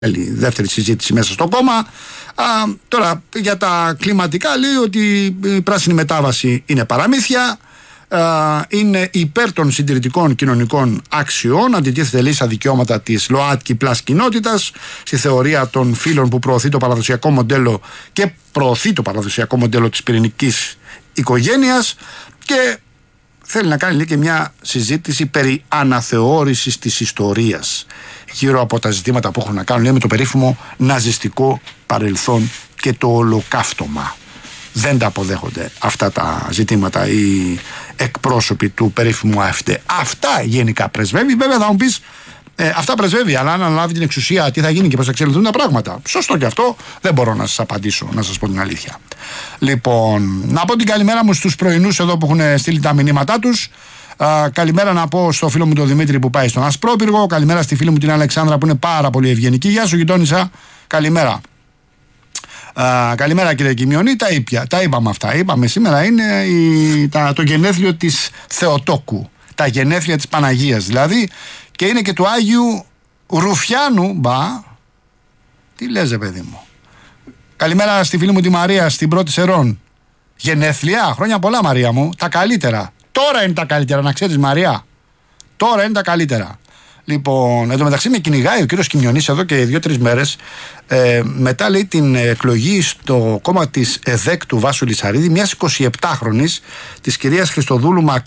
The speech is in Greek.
δεύτερη συζήτηση μέσα στο κόμμα. Τώρα για τα κλιματικά λέει ότι η πράσινη μετάβαση είναι παραμύθια, είναι υπέρ των συντηρητικών κοινωνικών αξιών, αντιτίθεται λέει στα δικαιώματα της ΛΟΑΤΚΙ πλάς κοινότητας, στη θεωρία των φίλων που προωθεί το παραδοσιακό μοντέλο και προωθεί το παραδοσιακό μοντέλο της πυρηνικής οικογένειας, και θέλει να κάνει λέει και μια συζήτηση περί αναθεώρησης της ιστορίας γύρω από τα ζητήματα που έχουν να κάνουν λέει με το περίφημο ναζιστικό παρελθόν και το ολοκαύτωμα. Δεν τα αποδέχονται αυτά τα ζητήματα οι εκπρόσωποι του περίφημου ΑΕΦΤ. Αυτά γενικά πρεσβεύει. Βέβαια θα μου πεις, αυτά πρεσβεύει, αλλά αν αναλάβει την εξουσία τι θα γίνει και πώς θα εξελιχθούν τα πράγματα. Σωστό και αυτό, δεν μπορώ να σας απαντήσω, να σας πω την αλήθεια. Λοιπόν, να πω την καλημέρα μου στους πρωινούς εδώ που έχουν στείλει τα μηνύματά τους. Καλημέρα να πω στο φίλο μου τον Δημήτρη που πάει στον Ασπρόπυργο. Καλημέρα στη φίλη μου την Αλεξάνδρα που είναι πάρα πολύ ευγενική. Γεια σου γειτόνισσα, καλημέρα. Καλημέρα κύριε Κιμιονή, τα είπαμε αυτά. Είπαμε σήμερα είναι το γενέθλιο της Θεοτόκου, τα γενέθλια της Παναγίας δηλαδή, και είναι και του Άγιου Ρουφιάνου. Τι λες παιδί μου. Καλημέρα στη φίλη μου τη Μαρία στην Πρώτη Σερών. Γενέθλια, χρόνια πολλά Μαρία μου, τα καλύτερα. Τώρα είναι τα καλύτερα, να ξέρεις Μαρία. Τώρα είναι τα καλύτερα. Λοιπόν, εδώ μεταξύ με κυνηγάει ο κύριος Κιμιονής εδώ και 2-3 μέρες, μετά λέει την εκλογή στο κόμμα της ΕΔΕΚ του Βάσου Λυσαρίδη μιας 27χρονης της κυρίας Χριστοδούλου